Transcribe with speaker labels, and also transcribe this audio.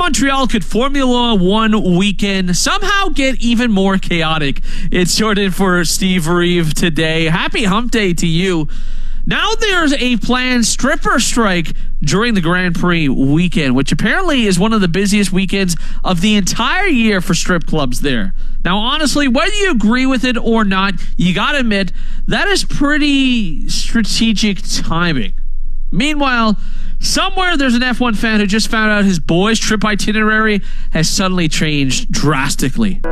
Speaker 1: Montreal could Formula One weekend somehow get even more chaotic? It's sorted for Steve Reeve today. Happy hump day to you. Now there's a planned stripper strike during the Grand Prix weekend, which apparently is one of the busiest weekends of the entire year for strip clubs there. Now, honestly, whether you agree with it or not, you gotta admit, that is pretty strategic timing. Meanwhile, somewhere there's an F1 fan who just found out his boy's trip itinerary has suddenly changed drastically.